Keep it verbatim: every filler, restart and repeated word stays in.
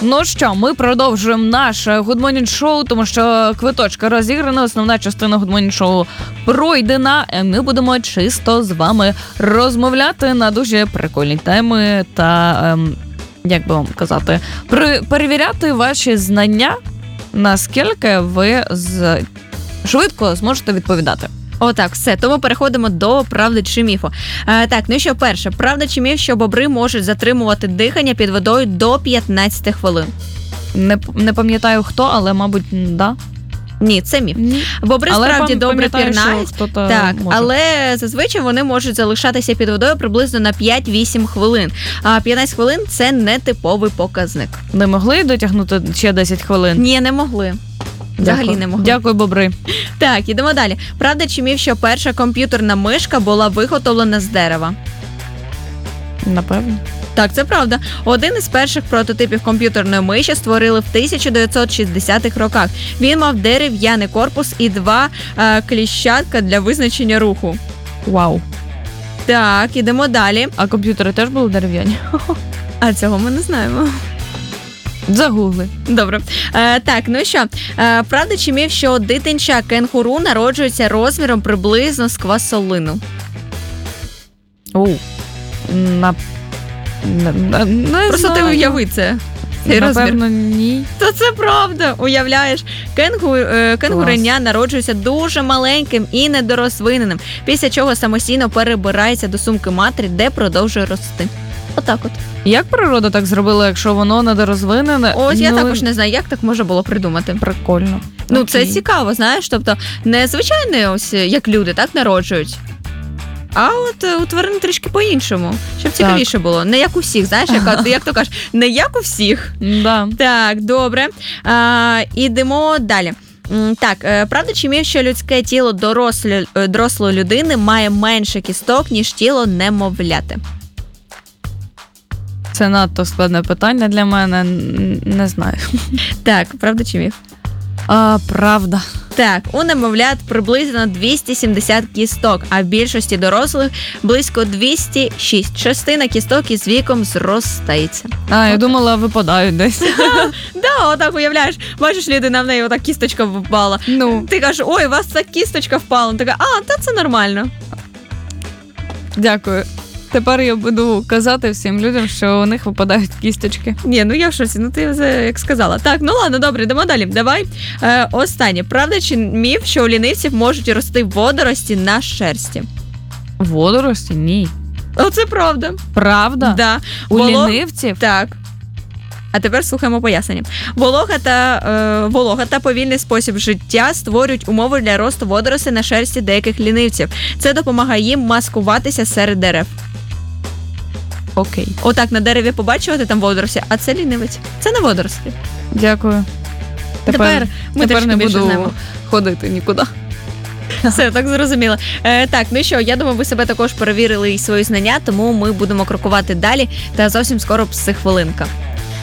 Ну що, ми продовжуємо наше Good Morning Show, тому що квиточки розіграно, основна частина Good Morning Show пройдена, і ми будемо чисто з вами розмовляти на дуже прикольні теми та, ем, як би вам казати, при, перевіряти ваші знання, наскільки ви з... швидко зможете відповідати. Отак, все. Тому переходимо до правди чи міфу. А, так, ну що, перше. Правда чи міф, що бобри можуть затримувати дихання під водою до п'ятнадцять хвилин? Не, не пам'ятаю хто, але, мабуть, да. Ні, це міф. Ні. Бобри але справді пам- добре пірнають, так, може. але зазвичай вони можуть залишатися під водою приблизно на п'ять-вісім хвилин. А п'ятнадцять хвилин – це не типовий показник. Не могли дотягнути ще десять хвилин? Ні, не могли. Взагалі Дякую. не могли. Дякую, бобри. Так, ідемо далі. Правда чи міф, що перша комп'ютерна мишка була виготовлена з дерева? Напевно. Так, це правда. Один із перших прототипів комп'ютерної миші створили в тисяча дев'ятсот шістдесятих роках. Він мав дерев'яний корпус і два е, кліщатка для визначення руху. Вау. Так, ідемо далі. А комп'ютери теж були дерев'яні? А цього ми не знаємо. Загугли. Добре. Е, так, ну що, е, правда чи міф, що дитинча кенгуру народжується розміром приблизно з квасолину? Оу. На... Не, не, не Просто знаю. ти уяви це. Цей Напевно, розмір. ні. Та це правда, уявляєш. Кенгу, е, кенгуреня народжується дуже маленьким і недорозвиненим, після чого самостійно перебирається до сумки матері, де продовжує рости. Отак от. Як природа так зробила, якщо воно недорозвинене? Ось ну, я також не знаю, як так можна було придумати. Прикольно. Ну, Окей. це цікаво, знаєш, тобто не звичайно, ось як люди так народжують. А от у тварин трішки по-іншому, щоб цікавіше так. було. Не як у всіх, знаєш, як, як то кажеш, не як у всіх. Да. Так, добре. А, ідемо далі. Так, правда чи міф, що людське тіло дорослі, дорослої людини має менше кісток, ніж тіло немовляти? Це надто складне питання для мене, не знаю. Так, правда чи міф? А, правда. Так, у немовлят приблизно двісті сімдесят кісток, а в більшості дорослих близько двісті шість. Частина кісток із віком зростається. А, я думала, випадають десь. Да, отак уявляєш, бачиш, людина в неї отак кісточка впала. Ну. Ти кажеш, ой, у вас ця кісточка впала. Така, а, та це нормально. Дякую. Тепер я буду казати всім людям, що у них випадають кісточки. Ні, ну я в шоці, ну ти вже як сказала. Так, ну ладно, добре, йдемо далі. Давай. Е, останнє. Правда чи міф, що у лінивців можуть рости водорості на шерсті? Водорості? Ні. Оце правда. Правда? Да. У Воло... лінивців? Так. А тепер слухаємо пояснення. Волога та, е, волога та повільний спосіб життя створюють умови для росту водоростей на шерсті деяких лінивців. Це допомагає їм маскуватися серед дерев. Окей. Отак на дереві побачувати там водорості, а це лінивець. Це не водорості. Дякую. Тепер, Тепер, ми тепер не більше буду знаємо. ходити нікуди. Все, так зрозуміло. Е, так, ну що, я думаю, ви себе також перевірили і свої знання, тому ми будемо крокувати далі, та зовсім скоро психхвилинка.